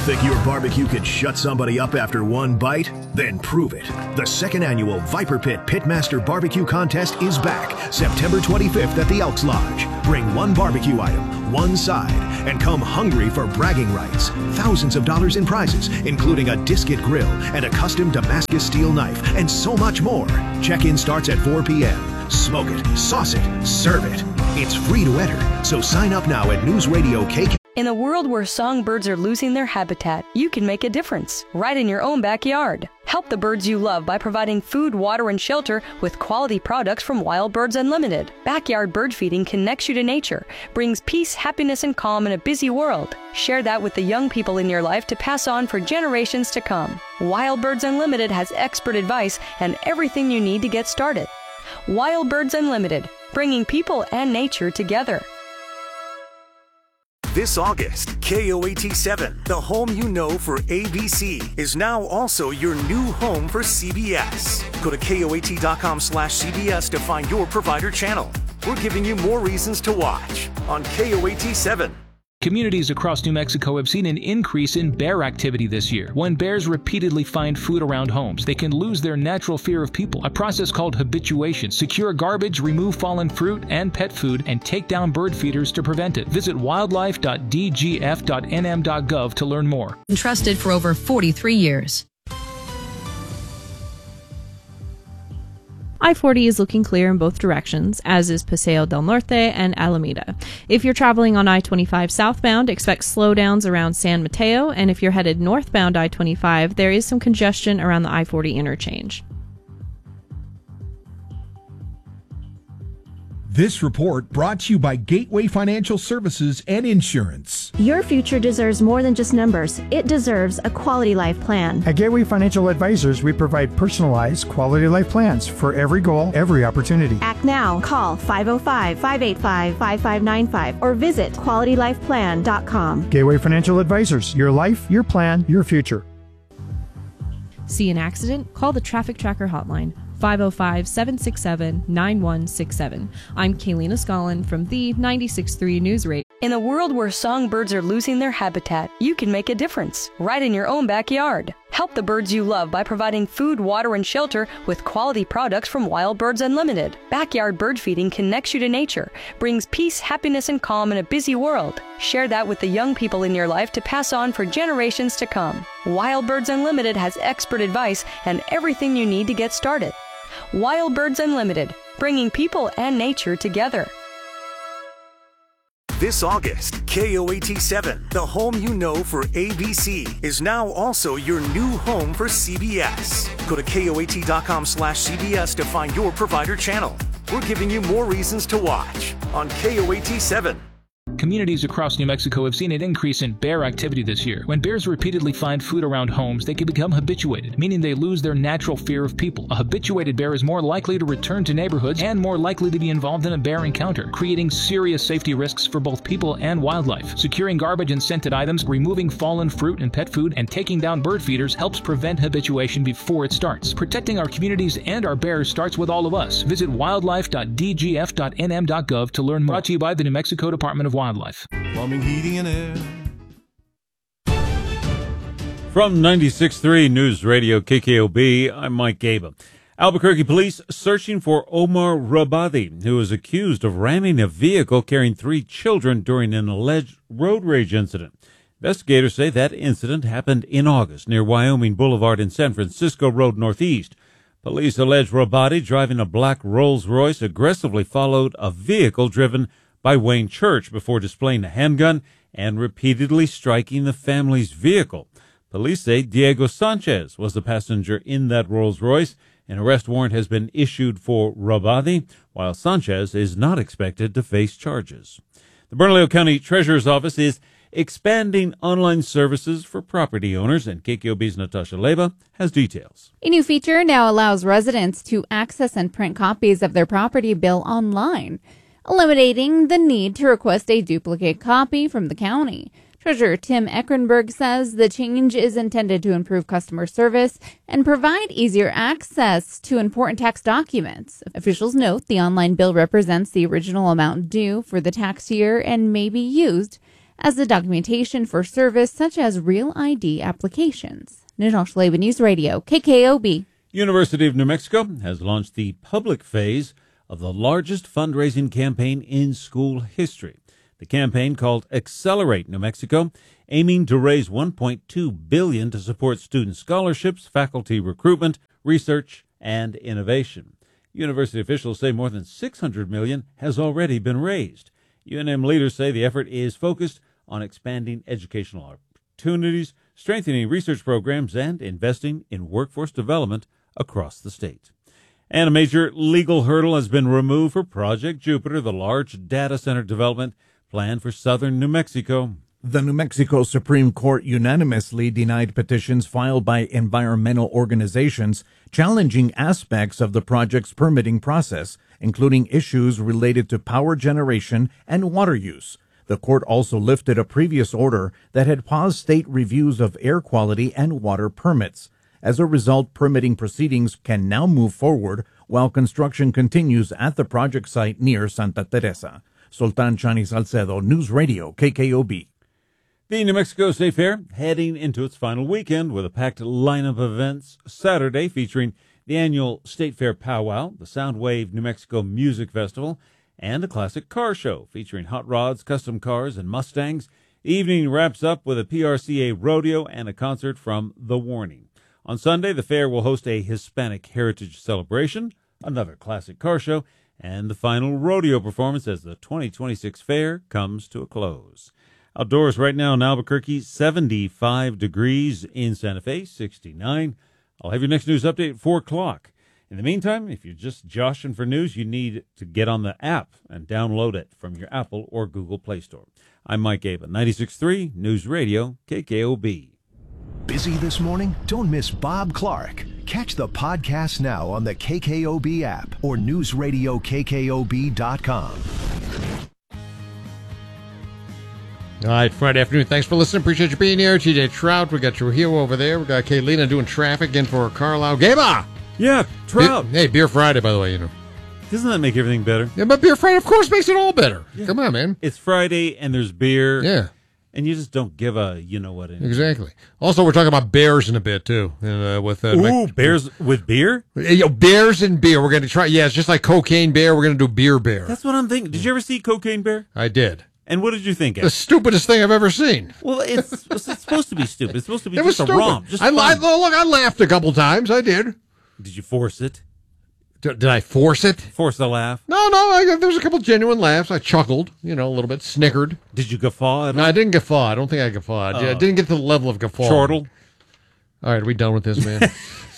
Think your barbecue can shut somebody up after one bite? Then prove it. The second annual Viper Pit Pitmaster Barbecue Contest is back September 25th at the Elks Lodge. Bring one barbecue item, one side, and come hungry for bragging rights. Thousands of dollars in prizes, including a Disket grill and a custom Damascus steel knife, and so much more. Check-in starts at 4 p.m. Smoke it, sauce it, serve it. It's free to enter, so sign up now at News Radio KK. In a world where songbirds are losing their habitat, you can make a difference right in your own backyard. Help the birds you love by providing food, water, and shelter with quality products from Wild Birds Unlimited. Backyard bird feeding connects you to nature, brings peace, happiness, and calm in a busy world. Share that with the young people in your life to pass on for generations to come. Wild Birds Unlimited has expert advice and everything you need to get started. Wild Birds Unlimited, bringing people and nature together. This August, KOAT7, the home you know for ABC, is now also your new home for CBS. Go to KOAT.com/CBS to find your provider channel. We're giving you more reasons to watch on KOAT7. Communities across New Mexico have seen an increase in bear activity this year. When bears repeatedly find food around homes, they can lose their natural fear of people. A process called habituation. Secure garbage, remove fallen fruit and pet food, and take down bird feeders to prevent it. Visit wildlife.dgf.nm.gov to learn more. Trusted for over 43 years. I-40 is looking clear in both directions, as is Paseo del Norte and Alameda. If you're traveling on I-25 southbound, expect slowdowns around San Mateo, and if you're headed northbound I-25, there is some congestion around the I-40 interchange. This report brought to you by Gateway Financial Services and Insurance. Your future deserves more than just numbers. It deserves a quality life plan. At Gateway Financial Advisors, we provide personalized quality life plans for every goal, every opportunity. Act now. Call 505-585-5595 or visit QualityLifePlan.com. Gateway Financial Advisors. Your life, your plan, your future. See an accident? Call the Traffic Tracker hotline. 505-767-9167. I'm Kaylina Scollin from the 96.3 News Radio. In a world where songbirds are losing their habitat, you can make a difference right in your own backyard. Help the birds you love by providing food, water, and shelter with quality products from Wild Birds Unlimited. Backyard bird feeding connects you to nature, brings peace, happiness, and calm in a busy world. Share that with the young people in your life to pass on for generations to come. Wild Birds Unlimited has expert advice and everything you need to get started. Wild Birds Unlimited, bringing people and nature together. This August, KOAT7, the home you know for ABC, is now also your new home for CBS. Go to KOAT.com/CBS to find your provider channel. We're giving you more reasons to watch on KOAT7. Communities across New Mexico have seen an increase in bear activity this year. When bears repeatedly find food around homes, they can become habituated, meaning they lose their natural fear of people. A habituated bear is more likely to return to neighborhoods and more likely to be involved in a bear encounter, creating serious safety risks for both people and wildlife. Securing garbage and scented items, removing fallen fruit and pet food, and taking down bird feeders helps prevent habituation before it starts. Protecting our communities and our bears starts with all of us. Visit wildlife.dgf.nm.gov to learn more. Brought to you by the New Mexico Department of Wildlife. Plumbing, heating, and air. From 96.3 News Radio KKOB, I'm Mike Gaba. Albuquerque police searching for Omar Rabadi, who is accused of ramming a vehicle carrying 3 children during an alleged road rage incident. Investigators say that incident happened in August near Wyoming Boulevard and San Francisco Road Northeast. Police allege Rabadi, driving a black Rolls-Royce, aggressively followed a vehicle driven by Wayne Church before displaying a handgun and repeatedly striking the family's vehicle. Police say Diego Sanchez was the passenger in that Rolls-Royce. An arrest warrant has been issued for Rabadi, while Sanchez is not expected to face charges. The Bernalillo County Treasurer's Office is expanding online services for property owners, and KKOB's Natasha Leba has details. A new feature now allows residents to access and print copies of their property bill online, eliminating the need to request a duplicate copy from the county. Treasurer Tim Ekrenberg says the change is intended to improve customer service and provide easier access to important tax documents. Officials note the online bill represents the original amount due for the tax year and may be used as the documentation for service such as Real ID applications. National Shalaba News Radio, KKOB. University of New Mexico has launched the public phase of the largest fundraising campaign in school history. The campaign, called Accelerate New Mexico, aiming to raise $1.2 billion to support student scholarships, faculty recruitment, research, and innovation. University officials say more than $600 million has already been raised. UNM leaders say the effort is focused on expanding educational opportunities, strengthening research programs, and investing in workforce development across the state. And a major legal hurdle has been removed for Project Jupiter, the large data center development planned for southern New Mexico. The New Mexico Supreme Court unanimously denied petitions filed by environmental organizations challenging aspects of the project's permitting process, including issues related to power generation and water use. The court also lifted a previous order that had paused state reviews of air quality and water permits. As a result, permitting proceedings can now move forward while construction continues at the project site near Santa Teresa. Sultan Chani Salcedo, News Radio, KKOB. The New Mexico State Fair heading into its final weekend with a packed lineup of events. Saturday featuring the annual State Fair Powwow, the Soundwave New Mexico Music Festival, and a classic car show featuring hot rods, custom cars, and Mustangs. The evening wraps up with a PRCA rodeo and a concert from The Warning. On Sunday, the fair will host a Hispanic heritage celebration, another classic car show, and the final rodeo performance as the 2026 fair comes to a close. Outdoors right now in Albuquerque, 75 degrees. In Santa Fe, 69. I'll have your next news update at 4 o'clock. In the meantime, if you're just joshing for news, you need to get on the app and download it from your Apple or Google Play Store. I'm Mike Aba, 96.3 News Radio, KKOB. Busy this morning? Don't miss Bob Clark. Catch the podcast now on the KKOB app or newsradiokkob.com. All right, Friday afternoon. Thanks for listening. Appreciate you being here. TJ Trout, we got Trujillo over there. We got Kaylina doing traffic in for Carlisle. Gaba! Yeah, Trout. Hey, Beer Friday, by the way, you know. Doesn't that make everything better? Yeah, but Beer Friday, of course, makes it all better. Yeah. Come on, man. It's Friday, and there's beer. Yeah. And you just don't give a you-know-what. Exactly. Also, we're talking about bears in a bit, too. With bears with beer? Bears and beer. We're going to try. Yeah, it's just like Cocaine Bear. We're going to do Beer Bear. That's what I'm thinking. Did you ever see Cocaine Bear? I did. And what did you think? The stupidest thing I've ever seen. Well, it's supposed to be stupid. It's supposed to be just a romp. I laughed a couple times. I did. Did you force it? Did I force it? Force the laugh? No. There was a couple genuine laughs. I chuckled, a little bit, snickered. Did you guffaw at all? No, I didn't guffaw. I don't think I guffawed. I didn't get to the level of guffaw. Chortle? All right, are we done with this, man?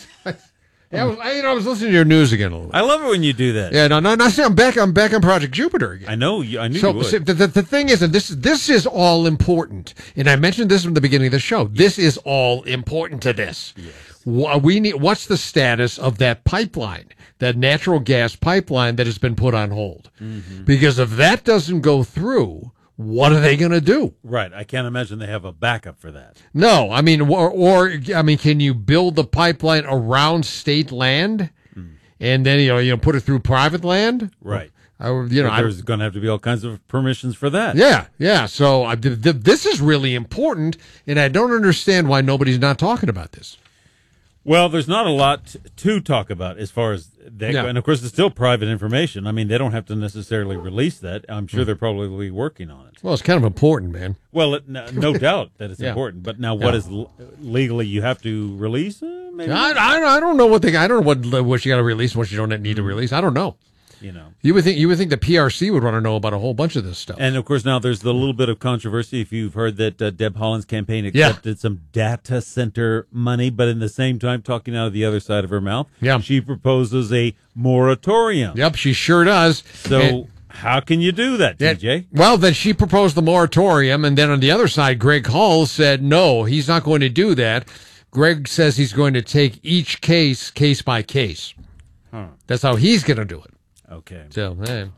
I was listening to your news again a little bit. I love it when you do that. Yeah, no. See, I'm back on Project Jupiter again. I know. I knew you would. See, the thing is, and this is all important, and I mentioned this from the beginning of the show. This is all important to this. Yes. What's the status of that pipeline, that natural gas pipeline that has been put on hold? Mm-hmm. Because if that doesn't go through, what are they going to do? Right. I can't imagine they have a backup for that. No. I mean, can you build the pipeline around state land and then, put it through private land? Right. There's going to have to be all kinds of permissions for that. Yeah. So this is really important, and I don't understand why nobody's not talking about this. Well, there's not a lot to talk about as far as that. No. And, of course, it's still private information. I mean, they don't have to necessarily release that. I'm sure they're probably working on it. Well, it's kind of important, man. Well, no doubt that it's important. But now what is legally you have to release? Maybe I don't know what you got to release and what you don't need to release. I don't know. You would think the PRC would want to know about a whole bunch of this stuff. And of course, now there's the little bit of controversy. If you've heard that Deb Haaland's campaign accepted some data center money, but in the same time, talking out of the other side of her mouth, she proposes a moratorium. Yep, she sure does. So how can you do that, TJ? Well, then she proposed the moratorium, and then on the other side, Greg Hull said no, he's not going to do that. Greg says he's going to take each case by case. That's how he's going to do it. Okay. So,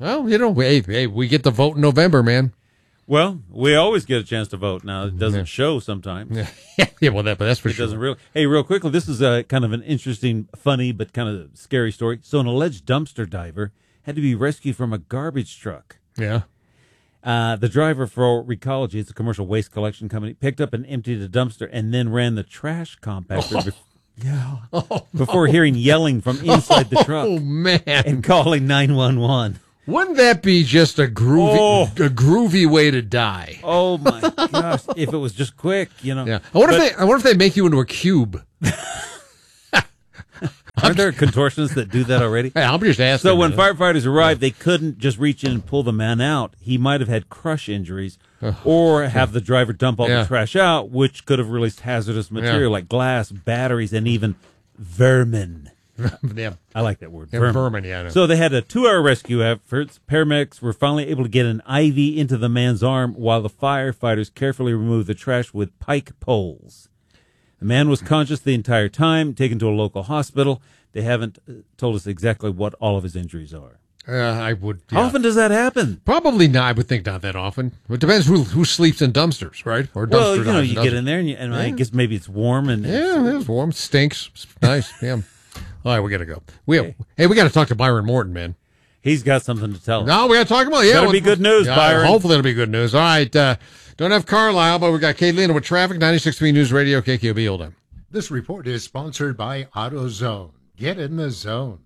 we get to vote in November, man. Well, we always get a chance to vote. Now, it doesn't show sometimes. But that's for it sure. Doesn't really. Hey, real quickly, this is kind of an interesting, funny, but kind of scary story. So, an alleged dumpster diver had to be rescued from a garbage truck. Yeah. The driver for Recology, it's a commercial waste collection company, picked up and emptied a dumpster and then ran the trash compactor before hearing yelling from inside the truck. Oh, man. And calling 911. Wouldn't that be just a groovy way to die? Oh, my gosh. If it was just quick, Yeah. I wonder if they make you into a cube. Aren't there contortionists that do that already? Hey, I'm just asking. So when firefighters arrived, they couldn't just reach in and pull the man out. He might have had crush injuries or have the driver dump all the trash out, which could have released hazardous material like glass, batteries, and even vermin. Yeah. I like that word. Yeah, vermin, yeah. I know. So they had a 2-hour rescue effort. Paramedics were finally able to get an IV into the man's arm while the firefighters carefully removed the trash with pike poles. The man was conscious the entire time, taken to a local hospital. They haven't told us exactly what all of his injuries are. I would. How often does that happen? Probably not. I would think not that often. It depends who sleeps in dumpsters, right? Or dumpster well, you get in there, and I guess maybe it's warm. And it's warm. Stinks. It's nice. Yeah. All right, we got to go. We got to talk to Byron Morton, man. He's got something to tell us. No, we got to talk about it. It's got to be good news, Byron. Hopefully it'll be good news. All right. Don't have Carlisle, but we got Katelina with traffic. 96.3 News Radio, KQB. Hold on. This report is sponsored by AutoZone. Get in the zone.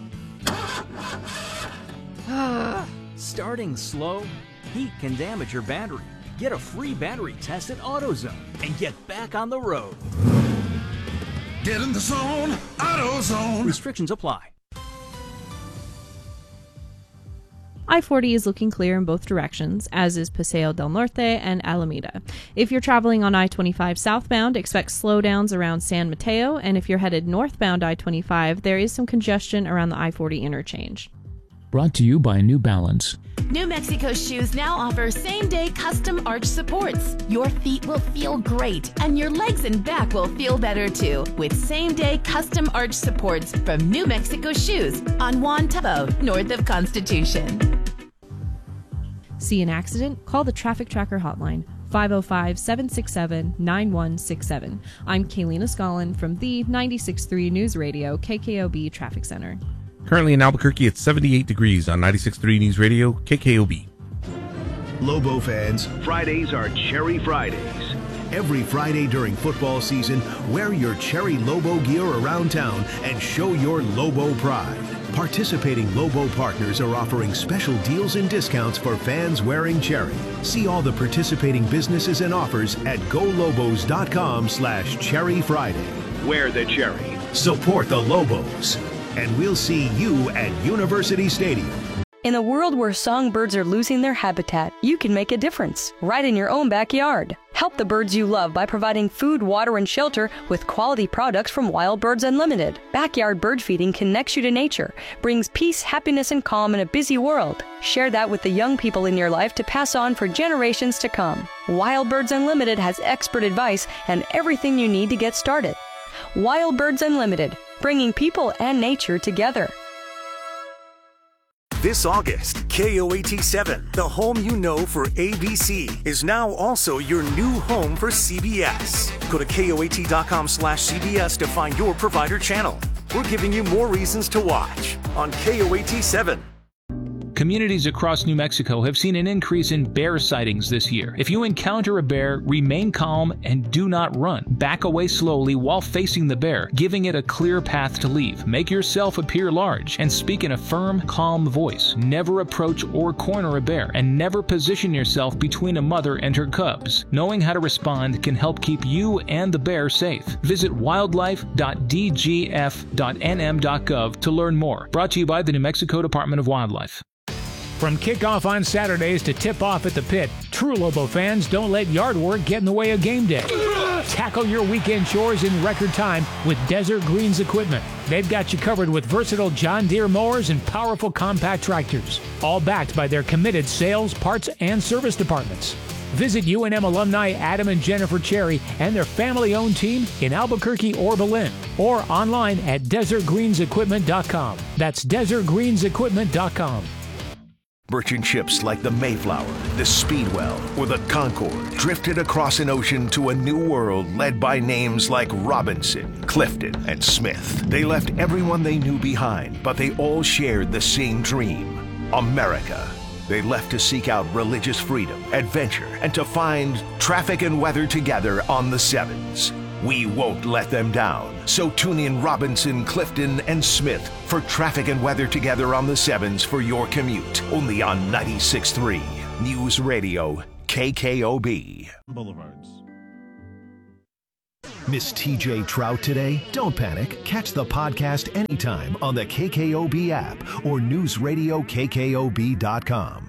Starting slow? Heat can damage your battery. Get a free battery test at AutoZone and get back on the road. Get in the zone, AutoZone. Restrictions apply. I-40 is looking clear in both directions, as is Paseo del Norte and Alameda. If you're traveling on I-25 southbound, expect slowdowns around San Mateo, and if you're headed northbound I-25, there is some congestion around the I-40 interchange. Brought to you by New Balance. New Mexico Shoes now offer same-day custom arch supports. Your feet will feel great, and your legs and back will feel better too, with same-day custom arch supports from New Mexico Shoes on Juan Tabo, north of Constitution. See an accident? Call the Traffic Tracker hotline, 505-767-9167. I'm Kaylina Scollin from the 96.3 News Radio KKOB Traffic Center. Currently in Albuquerque, it's 78 degrees on 96.3 News Radio, KKOB. Lobo fans, Fridays are Cherry Fridays. Every Friday during football season, wear your Cherry Lobo gear around town and show your Lobo pride. Participating Lobo partners are offering special deals and discounts for fans wearing Cherry. See all the participating businesses and offers at golobos.com/Cherry Friday. Wear the Cherry. Support the Lobos. And we'll see you at University Stadium. In a world where songbirds are losing their habitat, you can make a difference right in your own backyard. Help the birds you love by providing food, water, and shelter with quality products from Wild Birds Unlimited. Backyard bird feeding connects you to nature, brings peace, happiness, and calm in a busy world. Share that with the young people in your life to pass on for generations to come. Wild Birds Unlimited has expert advice and everything you need to get started. Wild Birds Unlimited, bringing people and nature together. This August, KOAT7, the home you know for ABC, is now also your new home for CBS. Go to KOAT.com/CBS to find your provider channel. We're giving you more reasons to watch on KOAT7. Communities across New Mexico have seen an increase in bear sightings this year. If you encounter a bear, remain calm and do not run. Back away slowly while facing the bear, giving it a clear path to leave. Make yourself appear large and speak in a firm, calm voice. Never approach or corner a bear, and never position yourself between a mother and her cubs. Knowing how to respond can help keep you and the bear safe. Visit wildlife.dgf.nm.gov to learn more. Brought to you by the New Mexico Department of Wildlife. From kickoff on Saturdays to tip-off at the pit, true Lobo fans don't let yard work get in the way of game day. Tackle your weekend chores in record time with Desert Greens equipment. They've got you covered with versatile John Deere mowers and powerful compact tractors, all backed by their committed sales, parts, and service departments. Visit UNM alumni Adam and Jennifer Cherry and their family-owned team in Albuquerque or Belen, or online at desertgreensequipment.com. That's desertgreensequipment.com. Merchant ships like the Mayflower, the Speedwell, or the Concord drifted across an ocean to a new world led by names like Robinson, Clifton, and Smith. They left everyone they knew behind, but they all shared the same dream, America. They left to seek out religious freedom, adventure, and to find traffic and weather together on the Sevens. We won't let them down. So tune in Robinson, Clifton, and Smith for traffic and weather together on the Sevens for your commute. Only on 96.3 News Radio KKOB. Boulevards. Miss TJ Trout today? Don't panic. Catch the podcast anytime on the KKOB app or newsradiokkob.com.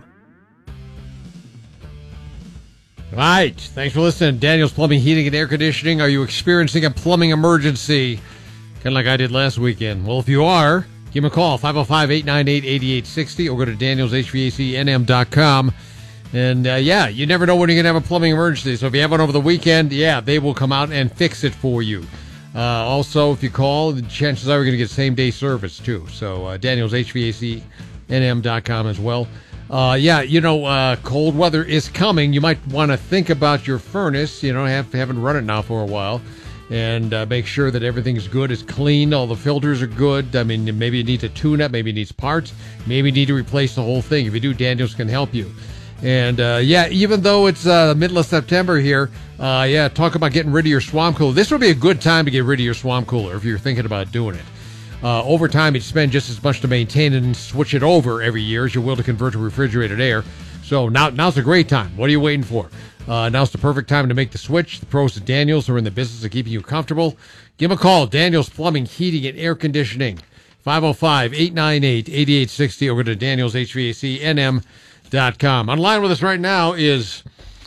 All right. Thanks for listening. Daniel's Plumbing, Heating, and Air Conditioning. Are you experiencing a plumbing emergency? Kind of like I did last weekend. Well, if you are, give him a call, 505-898-8860, or go to danielshvacnm.com. And, you never know when you're going to have a plumbing emergency. So if you have one over the weekend, they will come out and fix it for you. Also, if you call, the chances are you're going to get same-day service, too. So danielshvacnm.com as well. Cold weather is coming. You might want to think about your furnace. Haven't run it now for a while. And make sure that everything's good, it's clean, all the filters are good. I mean, maybe it needs a tune-up, maybe it needs parts, maybe you need to replace the whole thing. If you do, Daniels can help you. And, even though it's middle of September here, talk about getting rid of your swamp cooler. This would be a good time to get rid of your swamp cooler if you're thinking about doing it. Over time, you'd spend just as much to maintain it and switch it over every year as you will to convert to refrigerated air. So now's a great time. What are you waiting for? Now's the perfect time to make the switch. The pros at Daniels are in the business of keeping you comfortable. Give them a call. Daniels Plumbing, Heating, and Air Conditioning. 505-898-8860 over to danielshvacnm.com. Online with us right now is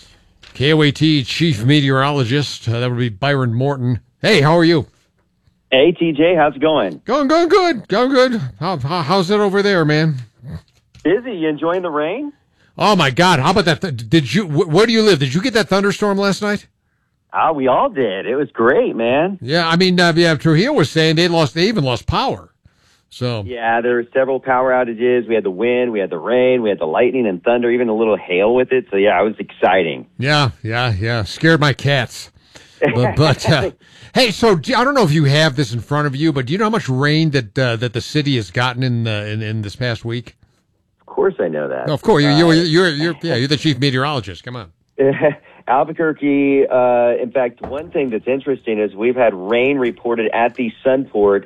KOAT Chief Meteorologist. That would be Byron Morton. Hey, how are you? Hey, TJ, how's it going? Going good. How's it over there, man? Busy. You enjoying the rain? Oh, my God. How about that? Where do you live? Did you get that thunderstorm last night? We all did. It was great, man. Yeah, I mean, Trujillo was saying they even lost power. So yeah, there were several power outages. We had the wind, we had the rain, we had the lightning and thunder, even a little hail with it. So yeah, it was exciting. Yeah. Scared my cats. But hey, so I don't know if you have this in front of you, but do you know how much rain that the city has gotten in this past week? Of course, I know that. No, of course, you're the chief meteorologist. Come on. Albuquerque. In fact, one thing that's interesting is we've had rain reported at the Sunport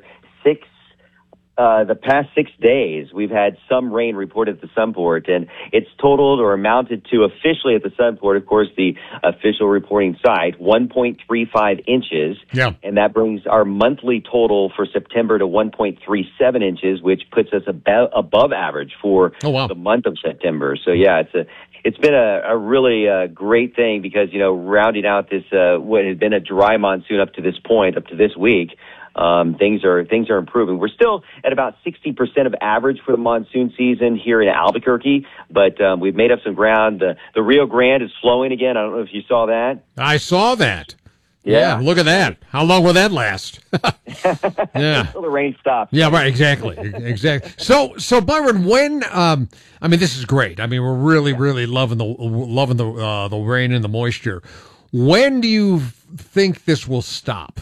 the past 6 days. We've had some rain reported at the Sunport, and it's totaled or amounted to officially at the Sunport, of course, the official reporting site, 1.35 inches. Yeah. And that brings our monthly total for September to 1.37 inches, which puts us above average for the month of September. So yeah, it's been a really great thing because, rounding out this what had been a dry monsoon up to this point, up to this week, things are improving. We're still at about 60% of average for the monsoon season here in Albuquerque, but we've made up some ground. The Rio Grande is flowing again. I don't know if you saw that. I saw that. Yeah, look at that. How long will that last? Yeah, until the rain stops. Yeah, right. Exactly. So Byron, when this is great. I mean, we're really loving the rain and the moisture. When do you think this will stop?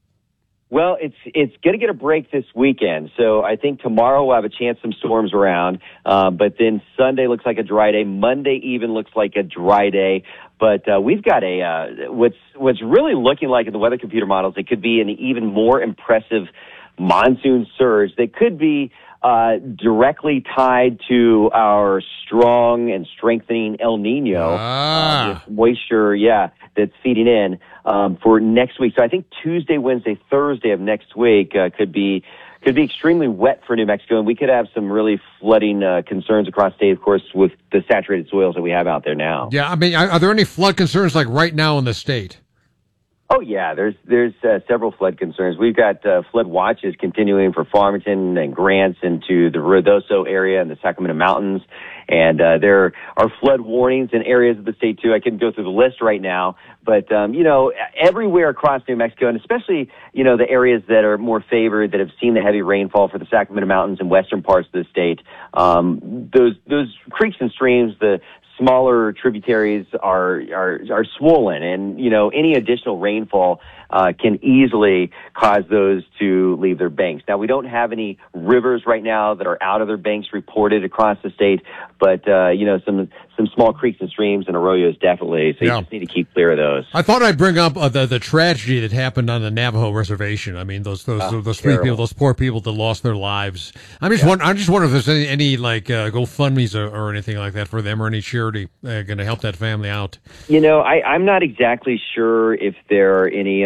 Well, it's going to get a break this weekend. So I think tomorrow we'll have a chance some storms around. But then Sunday looks like a dry day. Monday even looks like a dry day. But we've got what's really looking like in the weather computer models, it could be an even more impressive monsoon surge that could be directly tied to our strong and strengthening El Nino with moisture, that's feeding in for next week. So I think Tuesday, Wednesday, Thursday of next week could be extremely wet for New Mexico, and we could have some really flooding concerns across state, of course, with the saturated soils that we have out there now. Yeah, I mean, are there any flood concerns like right now in the state? Oh, yeah, there's several flood concerns. We've got flood watches continuing for Farmington and Grants into the Ruidoso area and the Sacramento Mountains. And there are flood warnings in areas of the state, too. I couldn't go through the list right now. But, everywhere across New Mexico, and especially, the areas that are more favored, that have seen the heavy rainfall for the Sacramento Mountains and western parts of the state, those creeks and streams, the smaller tributaries are swollen, and any additional rainfall can easily cause those to leave their banks. Now, we don't have any rivers right now that are out of their banks reported across the state, but some small creeks and streams and arroyos definitely. So you just need to keep clear of those. I thought I'd bring up the tragedy that happened on the Navajo reservation. I mean, those three people, those poor people that lost their lives. I'm just wondering if there's any GoFundMe's or anything like that for them, or any charity going to help that family out. I'm not exactly sure if there are any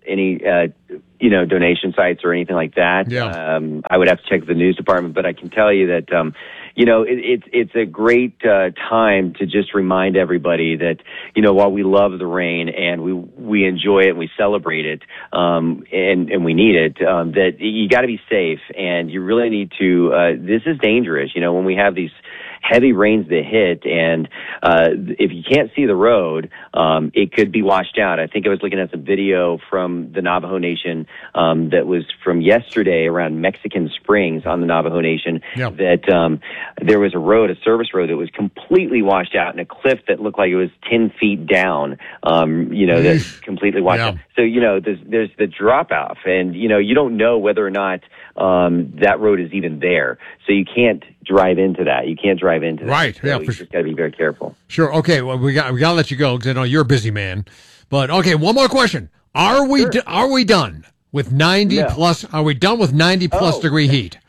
donation sites or anything like that. Yeah. I would have to check the news department, but I can tell you that it's a great time to just remind everybody that while we love the rain and we enjoy it and we celebrate it, and we need it, that you got to be safe, and you really need to. This is dangerous. When we have these heavy rains that hit, and if you can't see the road, it could be washed out. I think I was looking at some video from the Navajo Nation that was from yesterday around Mexican Springs on the Navajo Nation, that there was a service road that was completely washed out, and a cliff that looked like it was 10 feet down, that's completely washed out. So, there's the drop off, and, you don't know whether or not that road is even there. So you can't drive into that. You can't drive into that. Right. So you just got to be very careful. Sure. Okay. Well, we got to let you go because I know you're a busy man. But okay, one more question: Are we done with 90 plus? Are we done with 90 plus degree heat?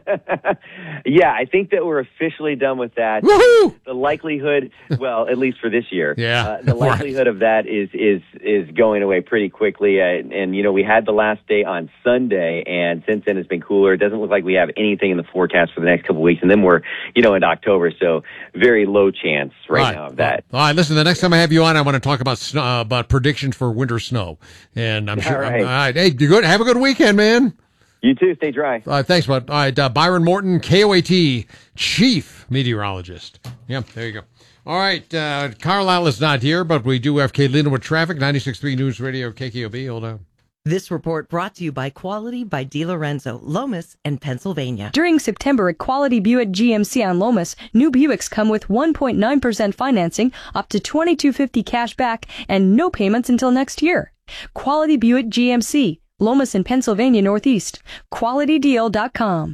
Yeah, I think that we're officially done with that. Woohoo! The likelihood, well, at least for this year, the likelihood of that is going away pretty quickly. And we had the last day on Sunday, and since then it's been cooler. It doesn't look like we have anything in the forecast for the next couple of weeks, and then we're into October, so very low chance right now of that. All right, listen. The next time I have you on, I want to talk about predictions for winter snow, and I'm sure. All right. All right. Hey, you good? Have a good weekend, man. You too. Stay dry. Thanks, bud. All right, Byron Morton, KOAT Chief Meteorologist. Yep, there you go. All right, Carlisle is not here, but we do have Kaylina with traffic, 96.3 News Radio, KKOB. Hold on. This report brought to you by Quality by DiLorenzo, Lomas, and Pennsylvania. During September at Quality Buick GMC on Lomas, new Buicks come with 1.9% financing, up to $2,250 cash back, and no payments until next year. Quality Buick GMC, Lomas in Pennsylvania Northeast. QualityDeal.com.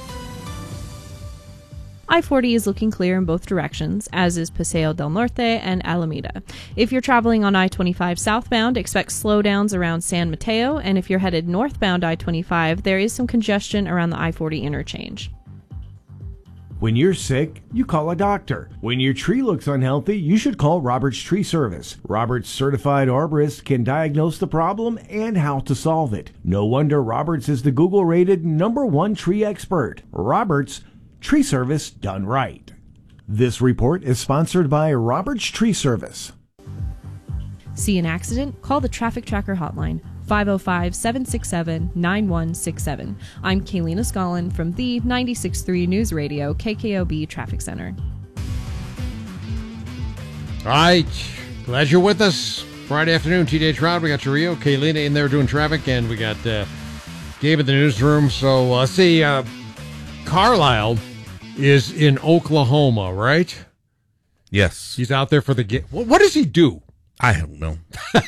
I-40 is looking clear in both directions, as is Paseo del Norte and Alameda. If you're traveling on I-25 southbound, expect slowdowns around San Mateo, and if you're headed northbound I-25, there is some congestion around the I-40 interchange. When you're sick, you call a doctor. When your tree looks unhealthy, you should call Roberts Tree Service. Roberts certified arborists can diagnose the problem and how to solve it. No wonder Roberts is the Google-rated #1 tree expert. Roberts Tree Service done right. This report is sponsored by Roberts Tree Service. See an accident? Call the Traffic Tracker hotline, 505-767-9167. I'm Kaylina Scollin from the 96.3 News Radio KKOB Traffic Center. All right, glad you're with us. Friday afternoon, TJ Trout. We got Rio, Kaylina in there doing traffic, and we got Gabe in the newsroom. So let's see, Carlisle is in Oklahoma, right? Yes. He's out there for the game. What does he do? I don't know.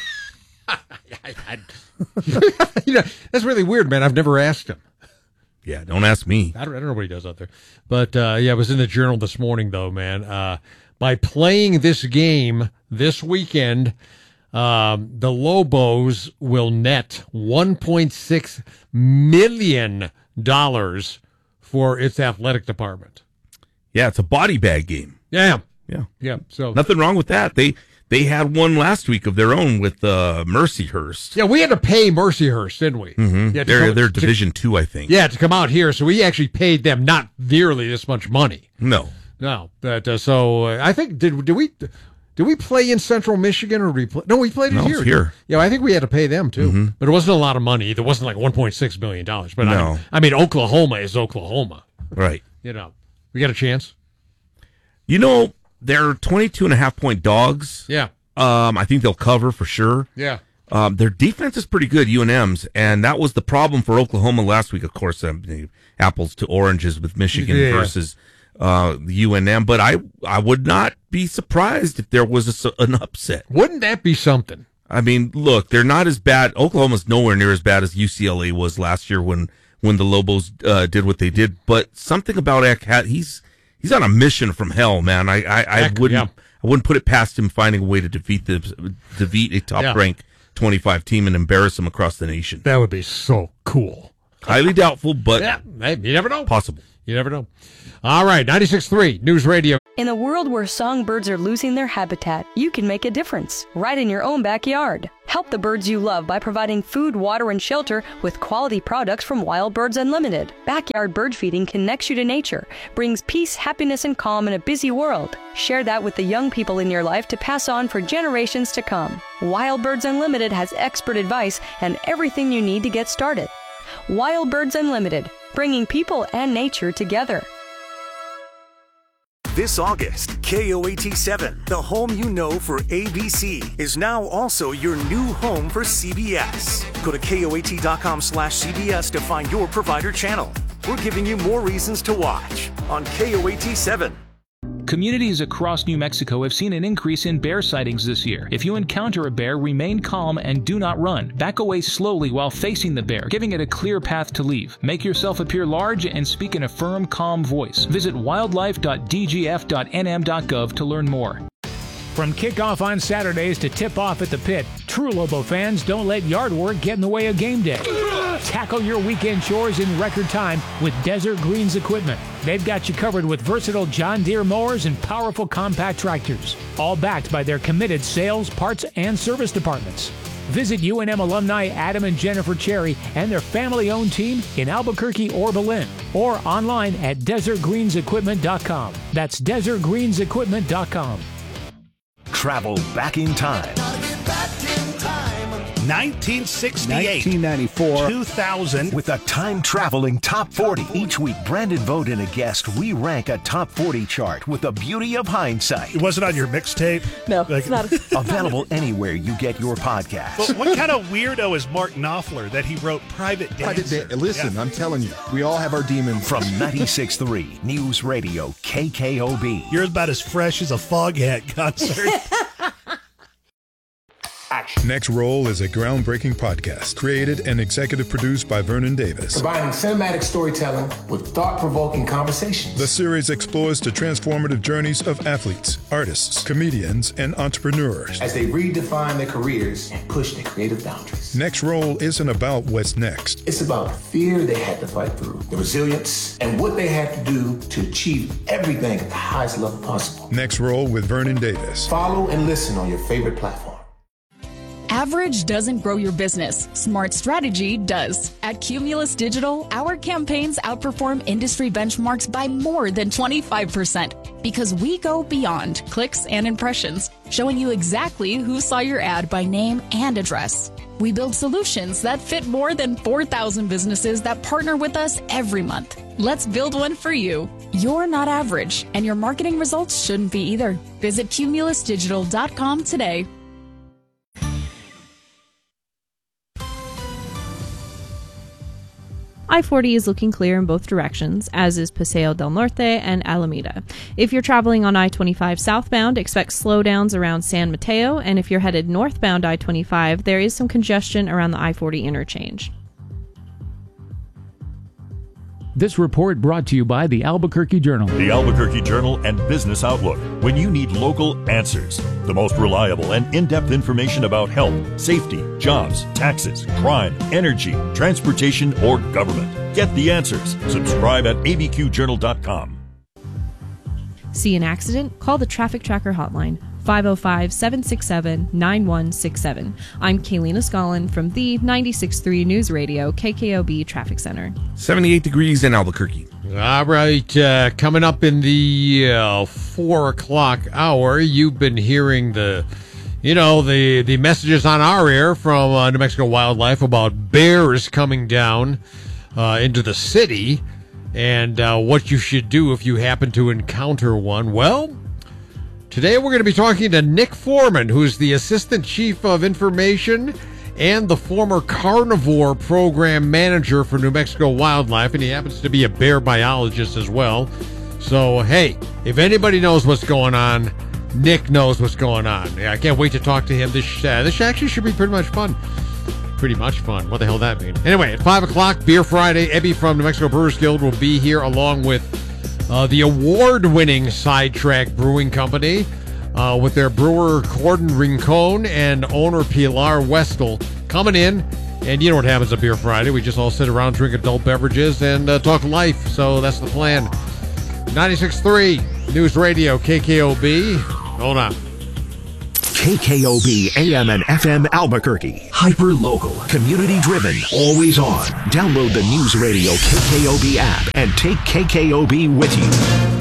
That's really weird, man. I've never asked him. Yeah, don't ask me. I don't know what he does out there. But, it was in the Journal this morning, though, man. By playing this game this weekend, the Lobos will net $1.6 million for its athletic department. Yeah, it's a body bag game. Yeah. Yeah. So nothing wrong with that. They had one last week of their own with Mercyhurst. Yeah, we had to pay Mercyhurst, didn't we? Mm-hmm. Yeah, they're Division II, I think. Yeah, to come out here. So we actually paid them not nearly this much money. No. But so I think did we play in Central Michigan or did we play? No, we played it here. Here. Yeah, I think we had to pay them too. Mm-hmm. But it wasn't a lot of money. It wasn't like $1.6 million. But no. I mean, Oklahoma is Oklahoma. Right. We got a chance. They're 22.5-point dogs. Yeah. I think they'll cover for sure. Yeah. Their defense is pretty good, UNM's, and that was the problem for Oklahoma last week. Of course, apples to oranges with Michigan versus UNM, but I would not be surprised if there was an upset. Wouldn't that be something? I mean, look, they're not as bad. Oklahoma's nowhere near as bad as UCLA was last year when the Lobos did what they did. But something about Eck, he's on a mission from hell, man. I wouldn't put it past him finding a way to defeat a top-ranked 25 team and embarrass them across the nation. That would be so cool. Highly doubtful, but you never know. Possible. You never know. All right, 96.3 News Radio. In a world where songbirds are losing their habitat, you can make a difference right in your own backyard. Help the birds you love by providing food, water, and shelter with quality products from Wild Birds Unlimited. Backyard bird feeding connects you to nature, brings peace, happiness, and calm in a busy world. Share that with the young people in your life to pass on for generations to come. Wild Birds Unlimited has expert advice and everything you need to get started. Wild Birds Unlimited, bringing people and nature together. This August, KOAT7, the home you know for ABC, is now also your new home for CBS. Go to KOAT.com/CBS to find your provider channel. We're giving you more reasons to watch on KOAT7. Communities across New Mexico have seen an increase in bear sightings this year. If you encounter a bear, remain calm and do not run. Back away slowly while facing the bear, giving it a clear path to leave. Make yourself appear large and speak in a firm, calm voice. Visit wildlife.dgf.nm.gov to learn more. From kickoff on Saturdays to tip-off at the pit, true Lobo fans don't let yard work get in the way of game day. Tackle your weekend chores in record time with Desert Greens equipment. They've got you covered with versatile John Deere mowers and powerful compact tractors, all backed by their committed sales, parts, and service departments. Visit UNM alumni Adam and Jennifer Cherry and their family-owned team in Albuquerque or Belen, or online at desertgreensequipment.com. That's desertgreensequipment.com. Travel back in time. 1968, 1994, 2000, with a time-traveling top 40. Each week, Brandon Vogt and a guest, we rank a top 40 chart with the beauty of hindsight. It wasn't on your mixtape? No, it's not. Available anywhere you get your podcasts. But what kind of weirdo is Mark Knopfler that he wrote Private Dancer? Listen, I'm telling you, we all have our demons. From 96.3 News Radio KKOB. You're about as fresh as a Foghat concert. Next Roll is a groundbreaking podcast created and executive produced by Vernon Davis. Combining cinematic storytelling with thought-provoking conversations. The series explores the transformative journeys of athletes, artists, comedians, and entrepreneurs as they redefine their careers and push their creative boundaries. Next Roll isn't about what's next. It's about the fear they had to fight through, the resilience, and what they had to do to achieve everything at the highest level possible. Next Roll with Vernon Davis. Follow and listen on your favorite platform. Average doesn't grow your business. Smart strategy does. At Cumulus Digital, our campaigns outperform industry benchmarks by more than 25% because we go beyond clicks and impressions, showing you exactly who saw your ad by name and address. We build solutions that fit more than 4,000 businesses that partner with us every month. Let's build one for you. You're not average, and your marketing results shouldn't be either. Visit cumulusdigital.com today. I-40 is looking clear in both directions, as is Paseo del Norte and Alameda. If you're traveling on I-25 southbound, expect slowdowns around San Mateo, and if you're headed northbound I-25, there is some congestion around the I-40 interchange. This report brought to you by the Albuquerque Journal. The Albuquerque Journal and Business Outlook. When you need local answers, the most reliable and in-depth information about health, safety, jobs, taxes, crime, energy, transportation, or government. Get the answers. Subscribe at abqjournal.com. See an accident? Call the Traffic Tracker hotline, 505-767-9167. I'm Kaylina Scollin from the 96.3 News Radio KKOB Traffic Center. 78 degrees in Albuquerque. All right, coming up in the 4 o'clock hour, you've been hearing the messages on our air from New Mexico Wildlife about bears coming down into the city and what you should do if you happen to encounter one. Well, today we're going to be talking to Nick Foreman, who's the Assistant Chief of Information and the former Carnivore Program Manager for New Mexico Wildlife, and he happens to be a bear biologist as well. So, hey, if anybody knows what's going on, Nick knows what's going on. Yeah, I can't wait to talk to him. This actually should be pretty much fun. Pretty much fun. What the hell does that mean? Anyway, at 5 o'clock, Beer Friday. Ebby from New Mexico Brewers Guild will be here along with the award-winning Sidetrack Brewing Company with their brewer Gordon Rincon and owner Pilar Westel coming in. And you know what happens at Beer Friday. We just all sit around, drink adult beverages, and talk life. So that's the plan. 96.3 News Radio KKOB. Hold on. KKOB AM and FM Albuquerque. Hyper local, community driven, always on. Download the News Radio KKOB app and take KKOB with you.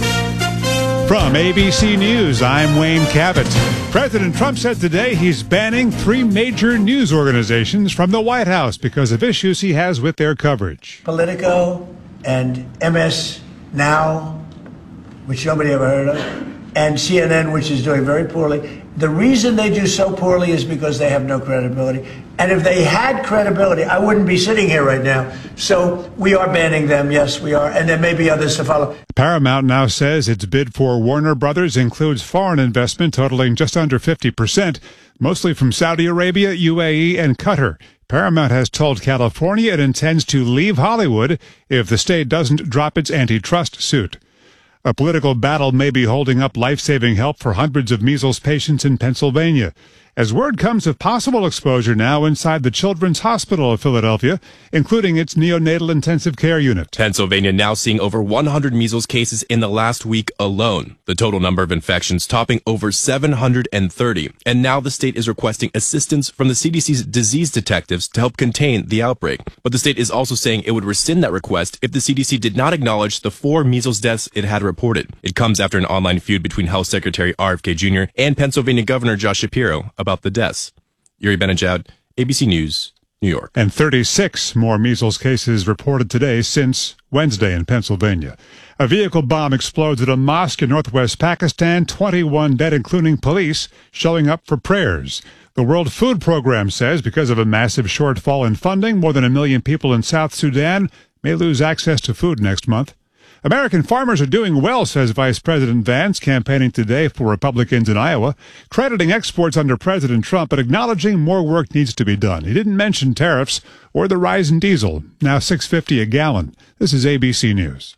From ABC News, I'm Wayne Cabot. President Trump said today he's banning 3 major news organizations from the White House because of issues he has with their coverage. Politico and MS Now, which nobody ever heard of, and CNN, which is doing very poorly. The reason they do so poorly is because they have no credibility. And if they had credibility, I wouldn't be sitting here right now. So we are banning them. Yes, we are. And there may be others to follow. Paramount now says its bid for Warner Brothers includes foreign investment totaling just under 50%, mostly from Saudi Arabia, UAE, and Qatar. Paramount has told California it intends to leave Hollywood if the state doesn't drop its antitrust suit. A political battle may be holding up life-saving help for hundreds of measles patients in Pennsylvania, as word comes of possible exposure now inside the Children's Hospital of Philadelphia, including its neonatal intensive care unit. Pennsylvania now seeing over 100 measles cases in the last week alone, the total number of infections topping over 730. And now the state is requesting assistance from the CDC's disease detectives to help contain the outbreak. But the state is also saying it would rescind that request if the CDC did not acknowledge the 4 measles deaths it had reported. It comes after an online feud between Health Secretary RFK Jr. and Pennsylvania Governor Josh Shapiro about the deaths. Yuri Benajad, ABC News, New York. And 36 more measles cases reported today since Wednesday in Pennsylvania. A vehicle bomb explodes at a mosque in northwest Pakistan, 21 dead, including police showing up for prayers. The World Food Program says because of a massive shortfall in funding, more than 1 million people in South Sudan may lose access to food next month. American farmers are doing well, says Vice President Vance, campaigning today for Republicans in Iowa, crediting exports under President Trump, but acknowledging more work needs to be done. He didn't mention tariffs or the rise in diesel, now $6.50 a gallon. This is ABC News.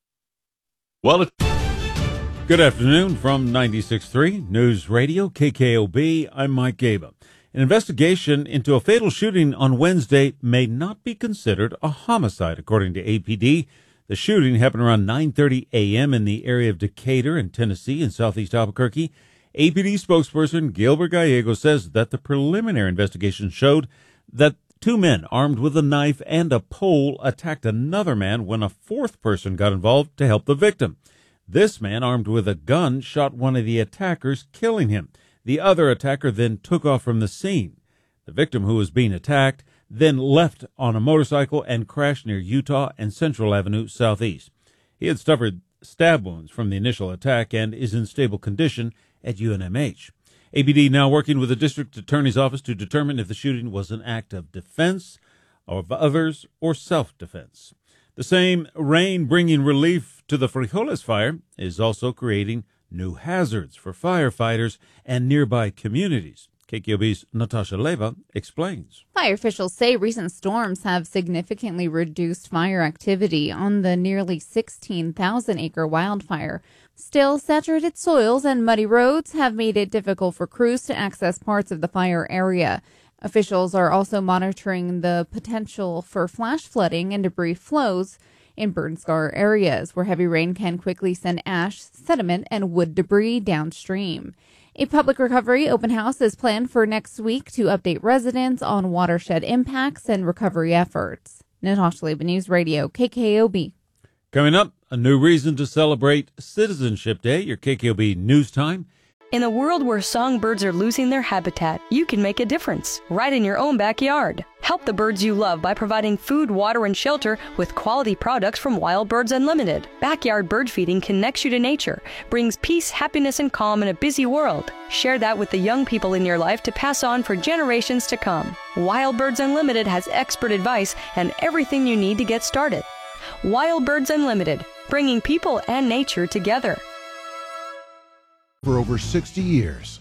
Well, good afternoon from 96.3 News Radio KKOB. I'm Mike Gaba. An investigation into a fatal shooting on Wednesday may not be considered a homicide, according to APD. The shooting happened around 9:30 a.m. in the area of Decatur in Tennessee in southeast Albuquerque. APD spokesperson Gilbert Gallego says that the preliminary investigation showed that 2 men armed with a knife and a pole attacked another man when a 4th person got involved to help the victim. This man, armed with a gun, shot one of the attackers, killing him. The other attacker then took off from the scene. The victim, who was being attacked, then left on a motorcycle and crashed near Utah and Central Avenue Southeast. He had suffered stab wounds from the initial attack and is in stable condition at UNMH. APD now working with the district attorney's office to determine if the shooting was an act of defense of others or self-defense. The same rain bringing relief to the Frijoles fire is also creating new hazards for firefighters and nearby communities. KKOB's Natasha Leva explains. Fire officials say recent storms have significantly reduced fire activity on the nearly 16,000-acre wildfire. Still, saturated soils and muddy roads have made it difficult for crews to access parts of the fire area. Officials are also monitoring the potential for flash flooding and debris flows in burn-scar areas where heavy rain can quickly send ash, sediment, and wood debris downstream. A public recovery open house is planned for next week to update residents on watershed impacts and recovery efforts. Natasha Leba, News Radio, KKOB. Coming up, a new reason to celebrate Citizenship Day, your KKOB News Time. In a world where songbirds are losing their habitat, you can make a difference right in your own backyard. Help the birds you love by providing food, water, and shelter with quality products from Wild Birds Unlimited. Backyard bird feeding connects you to nature, brings peace, happiness, and calm in a busy world. Share that with the young people in your life to pass on for generations to come. Wild Birds Unlimited has expert advice and everything you need to get started. Wild Birds Unlimited. bringing people and nature together. For over 60 years.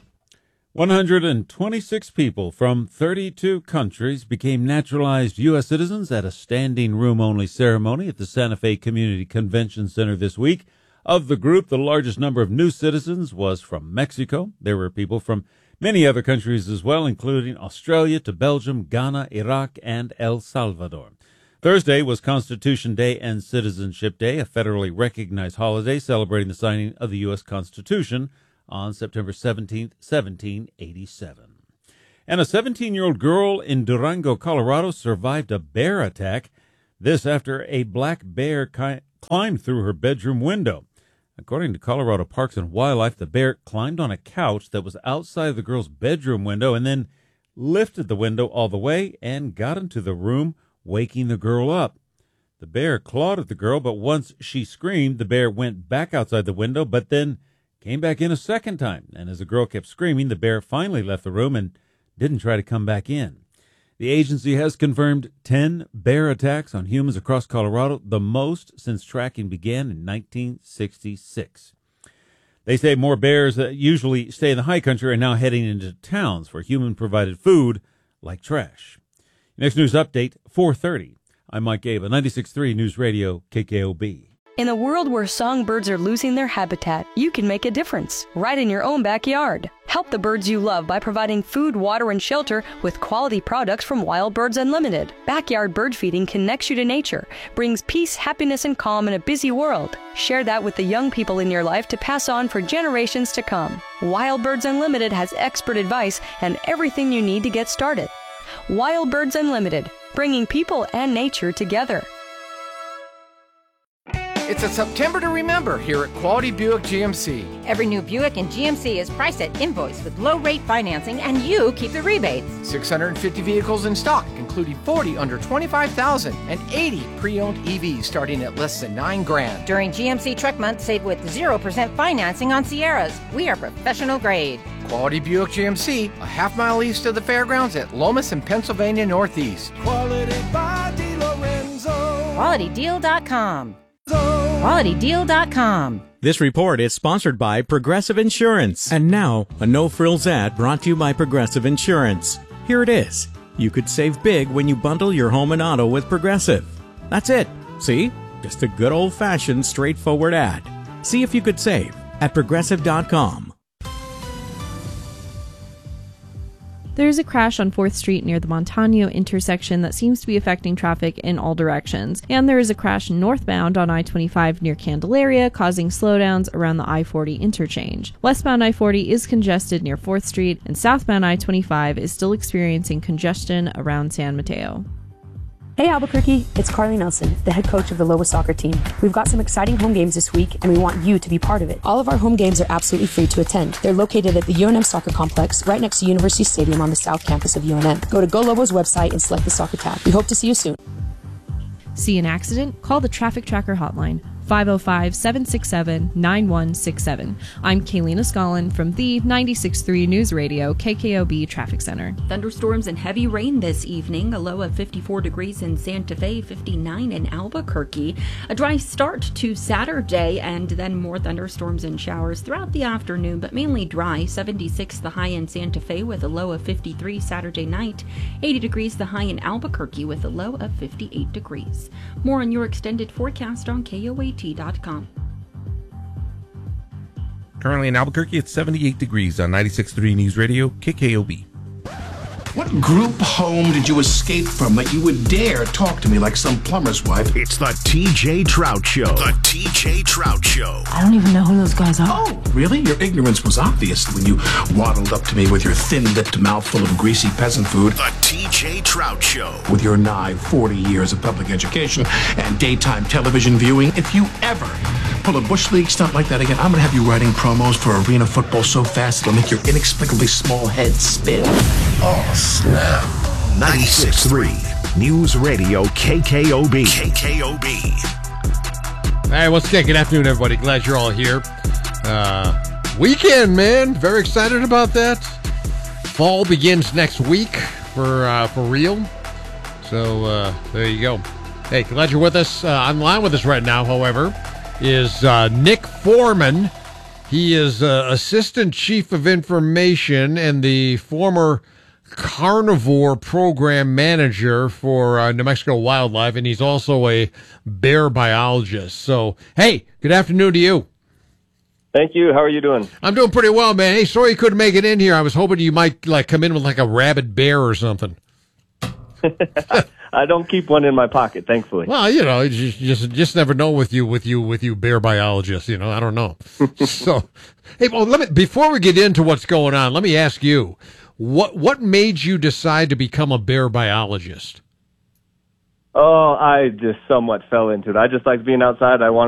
126 people from 32 countries became naturalized U.S. citizens at a standing room-only ceremony at the Santa Fe Community Convention Center this week. Of the group, the largest number of new citizens was from Mexico. There were people from many other countries as well, including Australia to Belgium, Ghana, Iraq, and El Salvador. Thursday was Constitution Day and Citizenship Day, a federally recognized holiday celebrating the signing of the U.S. Constitution on September 17th, 1787. And a 17-year-old girl in Durango, Colorado, survived a bear attack. This after a black bear climbed through her bedroom window. According to Colorado Parks and Wildlife, the bear climbed on a couch that was outside the girl's bedroom window and then lifted the window all the way and got into the room, waking the girl up. The bear clawed at the girl, but once she screamed, the bear went back outside the window, but then came back in a second time, and as the girl kept screaming, the bear finally left the room and didn't try to come back in. The agency has confirmed 10 bear attacks on humans across Colorado, the most since tracking began in 1966. They say more bears that usually stay in the high country are now heading into towns for human-provided food like trash. Next news update, 4:30. I'm Mike Gabe, 96.3 News Radio, KKOB. In a world where songbirds are losing their habitat, you can make a difference, right in your own backyard. Help the birds you love by providing food, water, and shelter with quality products from Wild Birds Unlimited. Backyard bird feeding connects you to nature, brings peace, happiness, and calm in a busy world. Share that with the young people in your life to pass on for generations to come. Wild Birds Unlimited has expert advice and everything you need to get started. Wild Birds Unlimited, bringing people and nature together. It's a September to remember here at Quality Buick GMC. Every new Buick in GMC is priced at invoice with low-rate financing, and you keep the rebates. 650 vehicles in stock, including 40 under $25,000 and 80 pre-owned EVs starting at less than $9,000. During GMC Truck Month, save with 0% financing on Sierras. We are professional grade. Quality Buick GMC, a half-mile east of the fairgrounds at Lomas and Pennsylvania Northeast. Quality by DeLorenzo. QualityDeal.com. QualityDeal.com. This report is sponsored by Progressive Insurance. And now, a no-frills ad brought to you by Progressive Insurance. Here it is. You could save big when you bundle your home and auto with Progressive. That's it. See? Just a good old-fashioned, straightforward ad. See if you could save at Progressive.com. There is a crash on 4th Street near the Montano intersection that seems to be affecting traffic in all directions. And there is a crash northbound on I-25 near Candelaria, causing slowdowns around the I-40 interchange. Westbound I-40 is congested near 4th Street, and southbound I-25 is still experiencing congestion around San Mateo. Hey Albuquerque, it's Carly Nelson, the head coach of the Lobo soccer team. We've got some exciting home games this week, and we want you to be part of it. All of our home games are absolutely free to attend. They're located at the UNM Soccer Complex, right next to University Stadium on the south campus of UNM. Go to Go Lobos website and select the soccer tab. We hope to see you soon. See an accident? Call the Traffic Tracker hotline, 505-767-9167. I'm Kaylina Scollin from the 96.3 News Radio KKOB Traffic Center. Thunderstorms and heavy rain this evening, a low of 54 degrees in Santa Fe, 59 in Albuquerque. A dry start to Saturday, and then more thunderstorms and showers throughout the afternoon, but mainly dry. 76 the high in Santa Fe with a low of 53 Saturday night. 80 degrees the high in Albuquerque with a low of 58 degrees. More on your extended forecast on KOAT.com. Currently in Albuquerque, it's 78 degrees on 96.3 News Radio, KKOB. What group home did you escape from that you would dare talk to me like some plumber's wife? It's the TJ Trout Show. The TJ Trout Show. I don't even know who those guys are. Oh, really? Your ignorance was obvious when you waddled up to me with your thin-lipped mouthful of greasy peasant food. The TJ Trout Show. With your nigh 40 years of public education and daytime television viewing, if you ever pull a Bush League stunt like that again, I'm going to have you writing promos for arena football so fast it'll make your inexplicably small head spin. Oh, snap. 96.3 News Radio KKOB. KKOB. Hey, what's good? Good afternoon, everybody. Glad you're all here. Weekend, man. Very excited about that. Fall begins next week for real. So there you go. Hey, glad you're with us online with us right now. However, is Nick Foreman. He is Assistant Chief of Information and the former Carnivore Program Manager for New Mexico Wildlife, and he's also a bear biologist. So, hey, good afternoon to you. Thank you. How are you doing? I'm doing pretty well, man. Hey, sorry you couldn't make it in here. I was hoping you might come in with a rabid bear or something. I don't keep one in my pocket, thankfully. Well, you just never know with you bear biologists. I don't know. So, hey, well, before we get into what's going on, let me ask you, what made you decide to become a bear biologist? Oh, I just somewhat fell into it. I just liked being outside. I wanted